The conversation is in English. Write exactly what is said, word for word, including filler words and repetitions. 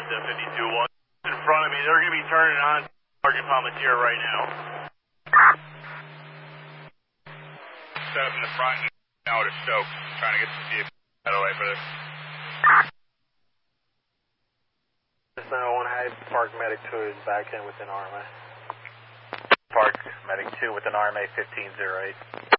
to fifty-two one. In front of me, they're going to be turning on Sergeant Palmetier right now. Set up in the front and now to Stoke, trying to get the vehicle out of the way for this. nine one, Hyde, Park Medic two is back in within R M A. Park Medic two within R M A fifteen oh eight.